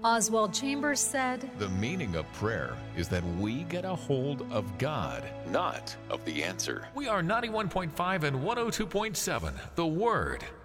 Oswald Chambers said, The meaning of prayer is that we get a hold of God, not of the answer. We are 91.5 and 102.7, The Word.